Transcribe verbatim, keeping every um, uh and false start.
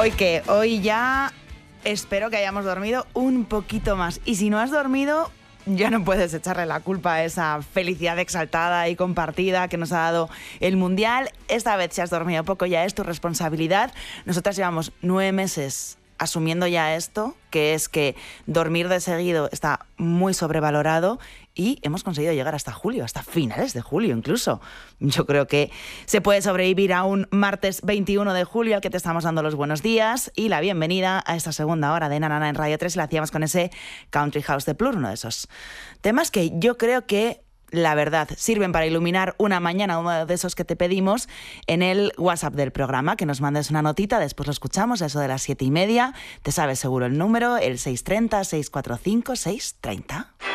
Hoy que hoy ya espero que hayamos dormido un poquito más. Y si no has dormido, ya no puedes echarle la culpa a esa felicidad exaltada y compartida que nos ha dado el Mundial. Esta vez, si has dormido poco, ya es tu responsabilidad. Nosotras llevamos nueve meses asumiendo ya esto, que es que dormir de seguido está muy sobrevalorado, y hemos conseguido llegar hasta julio, hasta finales de julio incluso. Yo creo que se puede sobrevivir a un martes veintiuno de julio al que te estamos dando los buenos días y la bienvenida a esta segunda hora de Na Na Na en Radio tres, y la hacíamos con ese Country House de Plur, uno de esos temas que yo creo que, la verdad, sirven para iluminar una mañana, uno de esos que te pedimos en el WhatsApp del programa, que nos mandes una notita, después lo escuchamos a eso de las siete y media. Te sabes seguro el número, el seis tres cero, seis cuatro cinco, seis tres cero.